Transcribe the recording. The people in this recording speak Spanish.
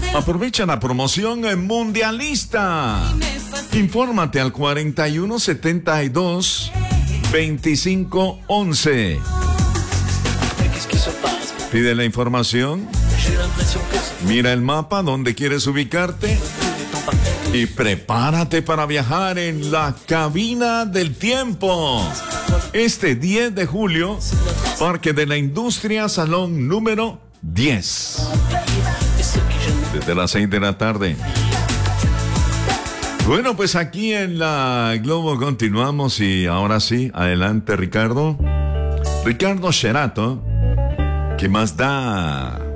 Aprovecha la promoción mundialista. Infórmate al 4172-2511. Pide la información. Mira el mapa donde quieres ubicarte. Y prepárate para viajar en la cabina del tiempo. Este 10 de julio, Parque de la Industria, salón número 10. Desde las 6 de la tarde. Bueno, pues aquí en la Globo continuamos y ahora sí, adelante Ricardo. Ricardo Sherato, ¿qué más da?